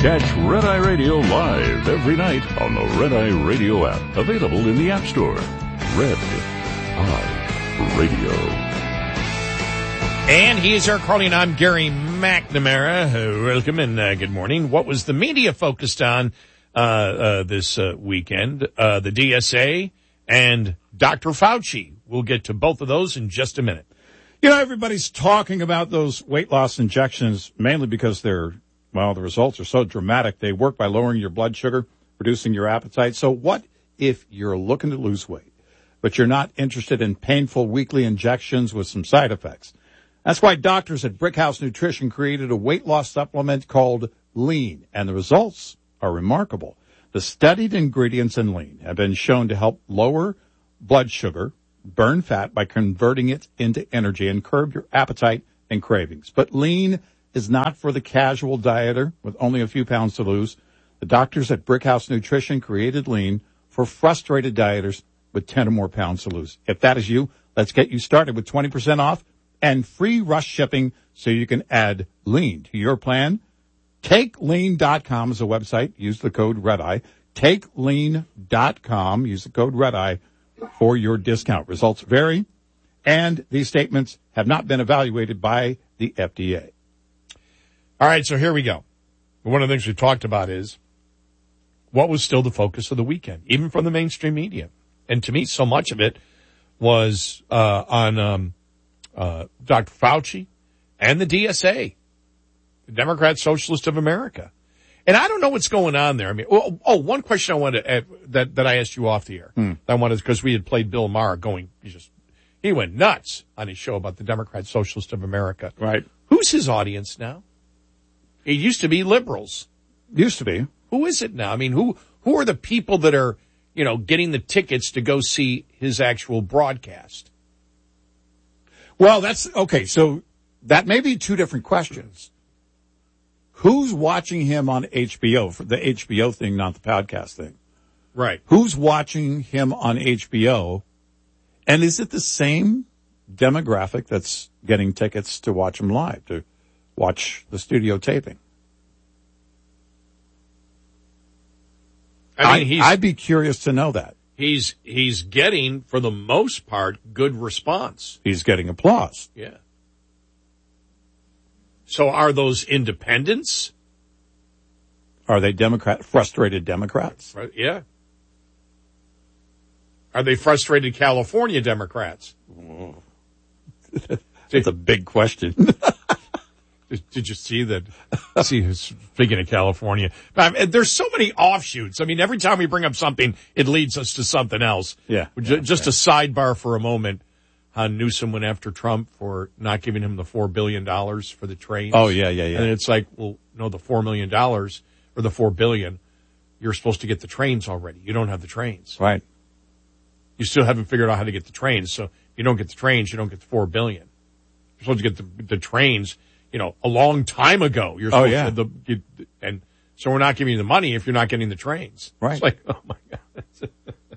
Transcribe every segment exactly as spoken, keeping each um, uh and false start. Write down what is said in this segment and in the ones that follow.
Catch Red Eye Radio live every night on the Red Eye Radio app. Available in the App Store. Red Eye Radio. And he is Eric Carly, and I'm Gary McNamara. Uh, welcome and uh, good morning. What was the media focused on uh, uh, this uh, weekend? Uh, the D S A and Doctor Fauci. We'll get to both of those in just a minute. You know, everybody's talking about those weight loss injections mainly because they're, well, the results are so dramatic. They work by lowering your blood sugar, reducing your appetite. So what if you're looking to lose weight, but you're not interested in painful weekly injections with some side effects? That's why doctors at Brickhouse Nutrition created a weight loss supplement called Lean, and the results are remarkable. The studied ingredients in Lean have been shown to help lower blood sugar, burn fat by converting it into energy, and curb your appetite and cravings. But Lean is not for the casual dieter with only a few pounds to lose. The doctors at Brickhouse Nutrition created Lean for frustrated dieters with ten or more pounds to lose. If that is you, let's get you started with twenty percent off and free rush shipping so you can add Lean to your plan. take lean dot com is a website. Use the code REDEYE. take lean dot com. Use the code REDEYE for your discount. Results vary, and these statements have not been evaluated by the F D A. All right, so here we go. One of the things we talked about is what was still the focus of the weekend, even from the mainstream media. And to me, so much of it was uh, on um, uh, Doctor Fauci and the D S A, the Democrat Socialist of America. And I don't know what's going on there. I mean, oh, oh one question I wanted to add, that that I asked you off the air. Hmm. I wanted because we had played Bill Maher going, he just he went nuts on his show about the Democrat Socialist of America. Right. Who's his audience now? It used to be liberals. Used to be. Who is it now? I mean, who who are the people that are, you know, getting the tickets to go see his actual broadcast? Well, that's okay. So that may be two different questions. Who's watching him on H B O, for the H B O thing, not the podcast thing? Right. Who's watching him on H B O? And is it the same demographic that's getting tickets to watch him live, to watch the studio taping? I mean, he's, I'd be curious to know that. He's he's getting, for the most part, good response. He's getting applause. Yeah. So are those independents? Are they Democrat, frustrated Democrats? Right, yeah. Are they frustrated California Democrats? It's a big question. Did, did you see that? See, speaking of California, I mean, there's so many offshoots. I mean, every time we bring up something, it leads us to something else. Yeah. Just, yeah, just yeah. a sidebar for a moment. How Newsom went after Trump for not giving him the four billion dollars for the trains. Oh, yeah, yeah, yeah. And it's like, well, no, the four million dollars or the four billion dollars, you're supposed to get the trains already. You don't have the trains. Right. You still haven't figured out how to get the trains. So if you don't get the trains, you don't get the four billion dollars. You're supposed to get the, the trains, you know, a long time ago. You're supposed oh, yeah. to, the, you, and so we're not giving you the money if you're not getting the trains. Right. It's like, oh my God.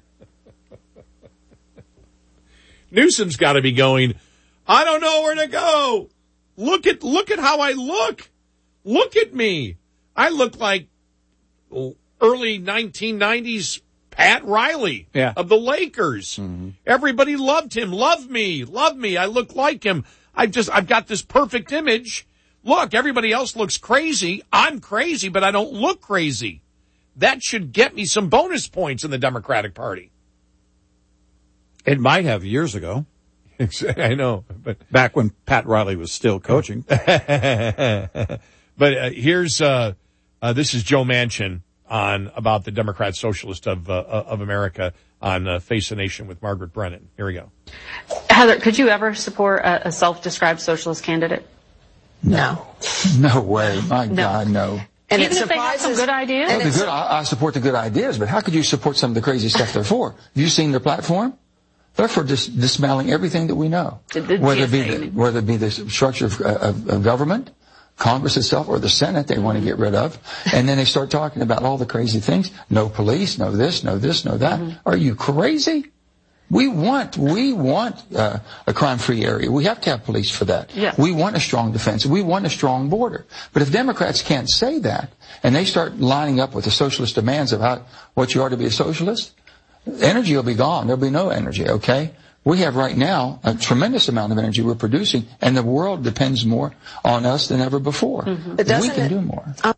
Newsom's got to be going, I don't know where to go. Look at, look at how I look. Look at me. I look like early nineteen nineties Pat Riley yeah. of the Lakers. Mm-hmm. Everybody loved him. Love me. Love me. I look like him. I've just, I've got this perfect image. Look, everybody else looks crazy. I'm crazy, but I don't look crazy. That should get me some bonus points in the Democratic Party. It might have years ago. I know. But back when Pat Riley was still coaching. But uh, here's, uh, uh, this is Joe Manchin on about the Democrat Socialist of, uh, of America on uh, Face the Nation with Margaret Brennan. Here we go. Heather, could you ever support a, a self-described socialist candidate? No. No way. My No. God, no. And Even it if they have some surprises- good ideas? Well, the good, I, I support the good ideas, but how could you support some of the crazy stuff they're for? Have you seen their platform? They're for dis- dismantling everything that we know. The- the whether it be G S A. the, whether it be the structure of, of, of government, Congress itself, or the Senate they want to get rid of. And then they start talking about all the crazy things. No police, no this, no this, no that. Mm-hmm. Are you crazy? We want, we want uh, a crime-free area. We have to have police for that. Yes. We want a strong defense. We want a strong border. But if Democrats can't say that, and they start lining up with the socialist demands of how, what you are to be a socialist, energy will be gone. There'll be no energy, okay? We have right now a tremendous amount of energy we're producing, and the world depends more on us than ever before. Mm-hmm. We can it, do more. Um,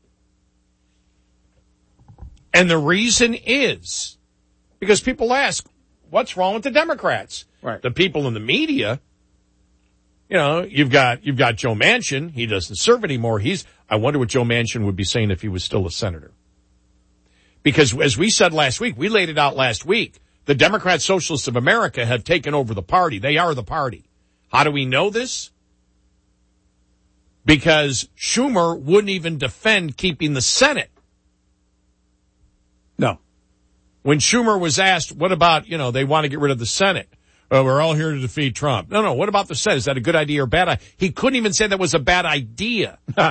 and the reason is because people ask, what's wrong with the Democrats? Right. The people in the media, you know, you've got, you've got Joe Manchin. He doesn't serve anymore. He's, I wonder what Joe Manchin would be saying if he was still a senator. Because as we said last week, we laid it out last week, the Democrat Socialists of America have taken over the party. They are the party. How do we know this? Because Schumer wouldn't even defend keeping the Senate. No. When Schumer was asked, what about, you know, they want to get rid of the Senate. Oh, we're all here to defeat Trump. No, no, what about the Senate? Is that a good idea or bad idea? He couldn't even say that was a bad idea.